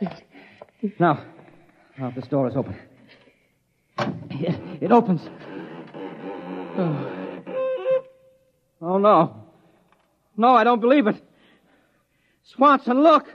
Now, this door is open. It opens. Oh, no. No, I don't believe it. Swanson, look.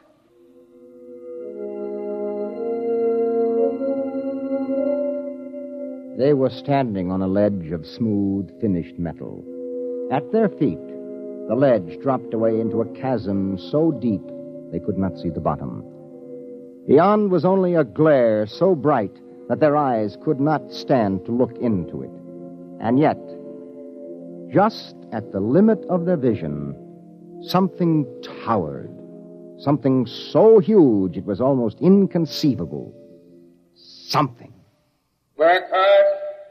They were standing on a ledge of smooth, finished metal. At their feet, the ledge dropped away into a chasm so deep they could not see the bottom. Beyond was only a glare so bright that their eyes could not stand to look into it. And yet, just at the limit of their vision, something towered. Something so huge it was almost inconceivable. Something. Burkhardt?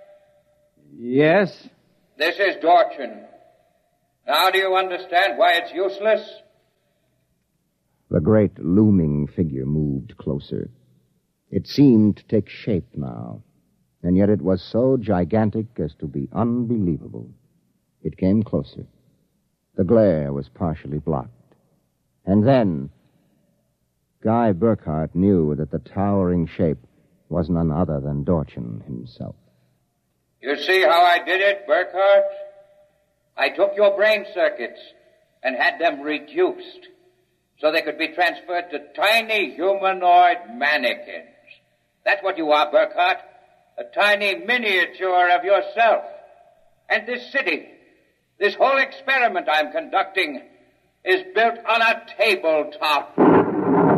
Yes? This is Dorchin. Now do you understand why it's useless? The great looming figure moved closer. It seemed to take shape now, and yet it was so gigantic as to be unbelievable. It came closer. The glare was partially blocked. And then, Guy Burkhardt knew that the towering shape was none other than Dorchin himself. You see how I did it, Burkhardt? I took your brain circuits and had them reduced so they could be transferred to tiny humanoid mannequins. That's what you are, Burkhardt. A tiny miniature of yourself. And this city, this whole experiment I'm conducting, is built on a tabletop.